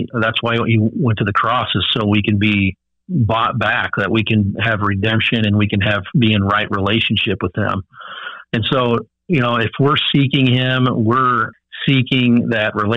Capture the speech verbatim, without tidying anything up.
he, that's why he went to the cross, is so we can be bought back, that we can have redemption and we can have, be in right relationship with him. And so, you know, if we're seeking him, we're seeking that relationship